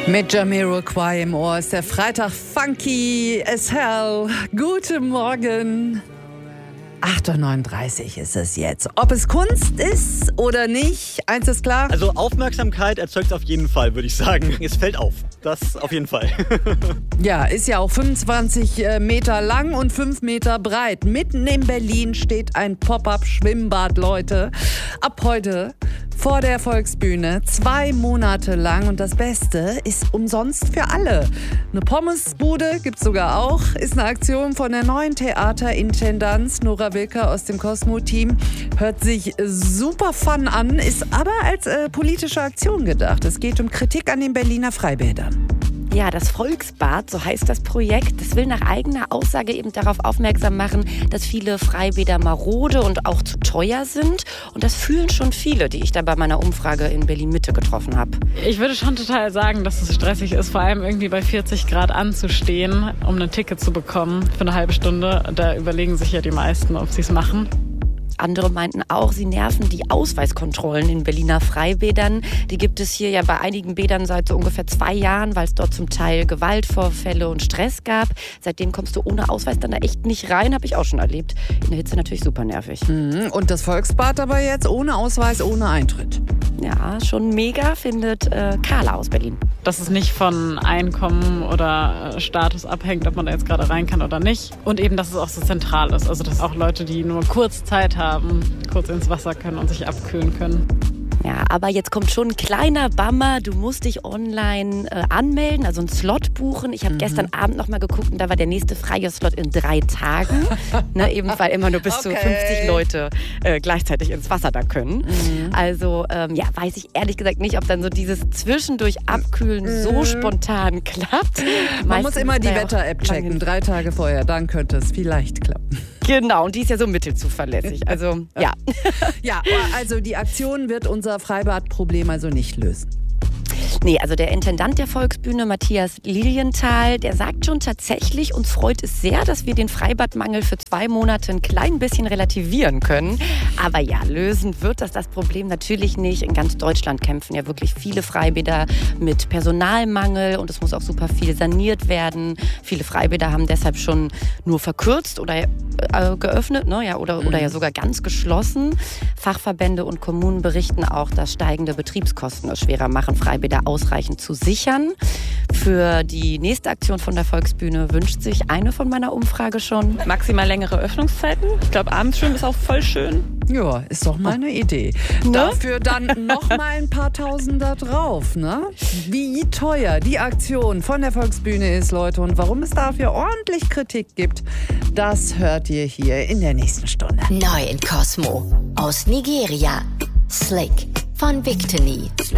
Mit Jamiroquai im Ohr ist der Freitag funky as hell. Guten Morgen. 8.39 Uhr ist es jetzt. Ob es Kunst ist oder nicht, eins ist klar. Also Aufmerksamkeit erzeugt es auf jeden Fall, würde ich sagen. Es fällt auf. Das auf jeden Fall. Ja, ist ja auch 25 Meter lang und 5 Meter breit. Mitten in Berlin steht ein Pop-up-Schwimmbad, Leute. Ab heute vor der Volksbühne, 2 Monate lang. Und das Beste ist umsonst für alle. Eine Pommesbude gibt's sogar auch. Ist eine Aktion von der neuen Theaterintendanz Nora Wilker aus dem Cosmo-Team. Hört sich super fun an, ist aber als politische Aktion gedacht. Es geht um Kritik an den Berliner Freibädern. Ja, das Volksbad, so heißt das Projekt, das will nach eigener Aussage eben darauf aufmerksam machen, dass viele Freibäder marode und auch zu teuer sind. Und das fühlen schon viele, die ich da bei meiner Umfrage in Berlin-Mitte getroffen habe. Ich würde schon total sagen, dass es stressig ist, vor allem irgendwie bei 40 Grad anzustehen, um ein Ticket zu bekommen für eine halbe Stunde. Da überlegen sich ja die meisten, ob sie es machen. Andere meinten auch, sie nerven die Ausweiskontrollen in Berliner Freibädern. Die gibt es hier ja bei einigen Bädern seit so ungefähr 2 Jahren, weil es dort zum Teil Gewaltvorfälle und Stress gab. Seitdem kommst du ohne Ausweis dann da echt nicht rein, habe ich auch schon erlebt. In der Hitze natürlich super nervig. Und das Volksbad aber jetzt ohne Ausweis, ohne Eintritt. Ja, schon mega, findet Carla aus Berlin. Dass es nicht von Einkommen oder Status abhängt, ob man da jetzt gerade rein kann oder nicht. Und eben, dass es auch so zentral ist. Also, dass auch Leute, die nur kurz Zeit haben, kurz ins Wasser können und sich abkühlen können. Ja, aber jetzt kommt schon ein kleiner Bummer. Du musst dich online anmelden, also einen Slot buchen. Ich habe gestern Abend noch mal geguckt und da war der nächste freie Slot in 3 Tagen. Ne, eben weil immer nur bis zu 50 Leute gleichzeitig ins Wasser da können. Also ja, weiß ich ehrlich gesagt nicht, ob dann so dieses zwischendurch Abkühlen so spontan klappt. Man muss immer die Wetter-App checken, 3 Tage vorher, dann könnte es vielleicht klappen. Genau, und die ist ja so mittelzuverlässig. Also, ja. Ja, also die Aktion wird unser Freibadproblem also nicht lösen. Nee, also der Intendant der Volksbühne, Matthias Lilienthal, der sagt schon tatsächlich, uns freut es sehr, dass wir den Freibadmangel für 2 Monate ein klein bisschen relativieren können. Aber ja, lösen wird das Problem natürlich nicht. In ganz Deutschland kämpfen ja wirklich viele Freibäder mit Personalmangel und es muss auch super viel saniert werden. Viele Freibäder haben deshalb schon nur verkürzt oder geöffnet, ne? Ja, oder ja sogar ganz geschlossen. Fachverbände und Kommunen berichten auch, dass steigende Betriebskosten es schwerer machen, Freibäder ausreichend zu sichern. Für die nächste Aktion von der Volksbühne wünscht sich eine von meiner Umfrage schon Maximal längere Öffnungszeiten. Ich glaube, abends schwimmen ist auch voll schön. Ja, ist doch mal eine Idee. Ne? Dafür dann noch mal ein paar Tausender drauf, ne? Wie teuer die Aktion von der Volksbühne ist, Leute, und warum es dafür ordentlich Kritik gibt, das hört ihr hier in der nächsten Stunde. Neu in Cosmo. Aus Nigeria. Slick von Victony.